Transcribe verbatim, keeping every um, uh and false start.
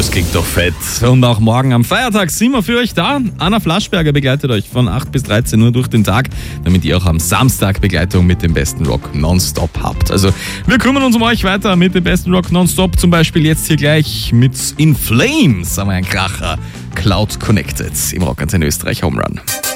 Das klingt doch fett. Und auch morgen am Feiertag sind wir für euch da. Anna Flaschberger begleitet euch von acht bis dreizehn Uhr durch den Tag, damit ihr auch am Samstag Begleitung mit dem besten Rock nonstop habt. Also wir kümmern uns um euch weiter mit dem besten Rock nonstop. Zum Beispiel jetzt hier gleich mit In Flames, haben wir einen Kracher. Cloud Connected im Rockantenne Österreich Home Run.